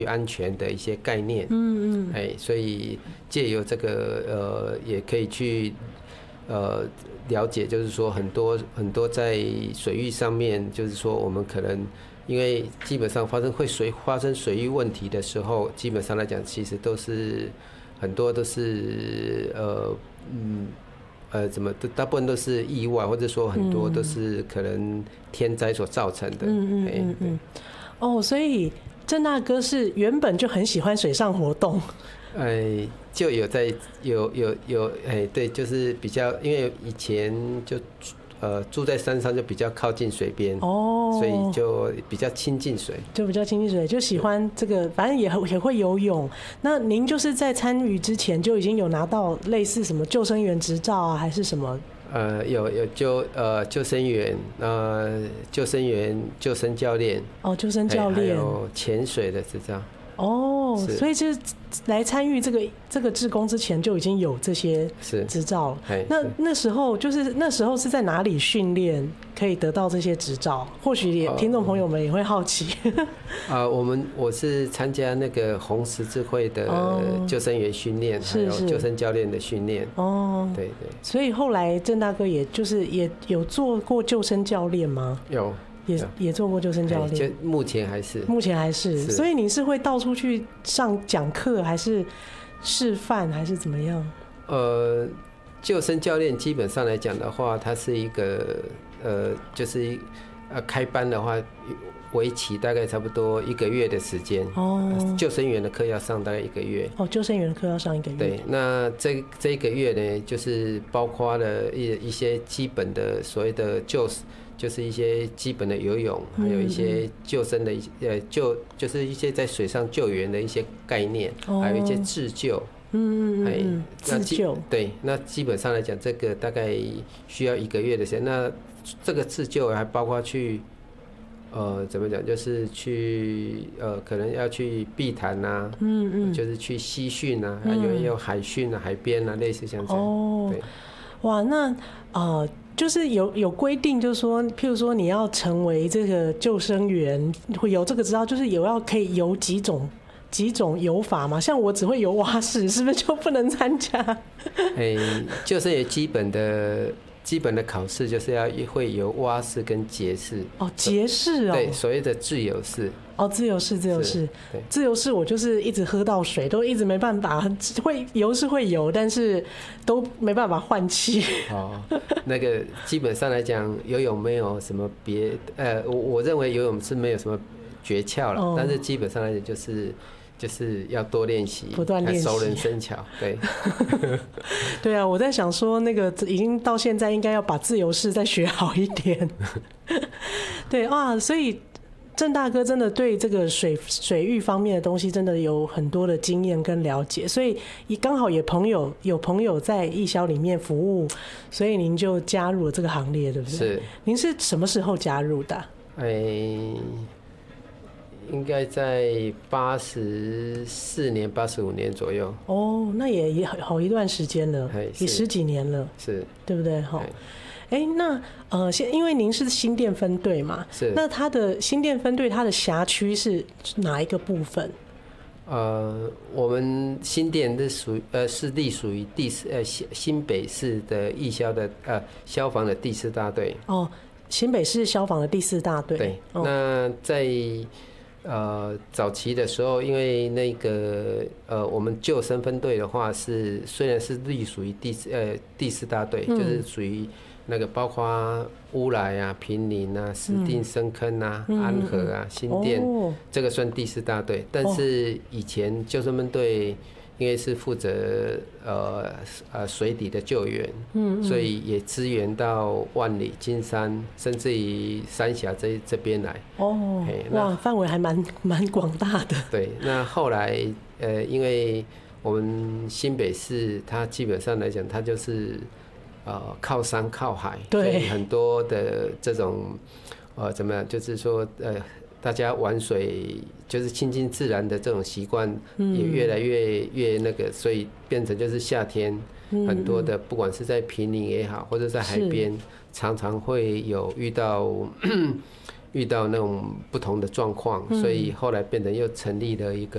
安全的一些概念。所以借由这个也可以去了解，就是说很多在水域上面，就是说我们可能因为基本上发生水域问题的时候，基本上来讲，其实都是很多都是大部分都是意外，或者说很多都是可能天灾所造成的。 所以郑大哥是原本就很喜欢水上活动。 就有对，就是比较，因为以前就住在山上，就比较靠近水边，所以就比较亲近水， 就喜欢这个，反正也会游泳。那您就是在参与之前就已经有拿到类似什么救生员执照啊，还是什么？ 有救生员，救生员、救生教练， 救生教练， 还有潜水的执照。 所以就是来参与这个志工之前就已经有这些执照了。那时候是在哪里训练可以得到这些执照？或许听众朋友们也会好奇。 我是参加那个红十字会的救生员训练，还有救生教练的训练。对。 所以后来郑大哥也有做过救生教练吗？ 有。 也做过救生教练， 目前还是。 所以你是会到处去讲课，还是示范，还是怎么样？ 救生教练基本上来讲的话，它是一个就是开班的话，为期大概差不多1个月的时间。救生员的课要上大概1个月。 救生员的课要上1个月。 对，那这1个月呢，就是包括了一些基本的所谓的就是一些基本的游泳，还有一些救生的就是一些在水上救援的一些概念，还有一些自救。 自救。 对，那基本上来讲，这个大概需要1个月的时间。那这个自救还包括去怎么讲，就是去可能要去避潭啊，就是去溪训啊，还有海训啊、海边啊，类似像这样。对。 哇，那就是有规定，就是说，譬如说你要成为这个救生员，会有这个执照，就是可以游几种游法嘛？像我只会游蛙式，是不是就不能参加？ 救生员基本的考试就是要会游蛙式跟蝶式。 蝶式对，所谓的自由式。 自由式我就是一直喝到水，都一直没办法。会游是会游，但是都没办法换气。 那个基本上来讲，游泳没有什么我认为游泳是没有什么诀窍了，但是基本上来讲就是要多练习， 不断练习， 熟能生巧。对。 对啊，我在想说，那个已经到现在，应该要把自由式再学好一点。对啊，所以郑大哥真的对这个水域方面的东西真的有很多的经验跟了解，所以刚好有朋友在义消里面服务，所以您就加入了这个行列，对不对？ 是。 您是什么时候加入的？ 应该在84年、85年左右。 那也好一段时间了，也10几年了， 是， 对不对？那因为您是新店分队嘛， 是。那它的新店分队它的辖区是哪一个部分？ 我们新店是隶属于新北市的义消的消防的第4大队。 新北市消防的第4大队。 对。那在早期的时候，因为那个我们救生分队的话虽然是隶属于第4大队，就是属于那个包括乌来啊、坪林啊、石碇、深坑啊、安和啊、新店，这个算第4大队。但是以前救生分队因为是负责水底的救援，所以也支援到万里、金山，甚至于三峡这边来。 哇，范围还蛮广大的。 对，那后来因为我们新北市，它基本上来讲，它就是靠山靠海，所以很多的这种怎么样，就是说大家玩水就是亲近自然的这种习惯也越来越那个，所以变成就是夏天很多的，不管是在坪林也好，或者在海边，常常会有遇到那种不同的状况，所以后来变成又成立了一个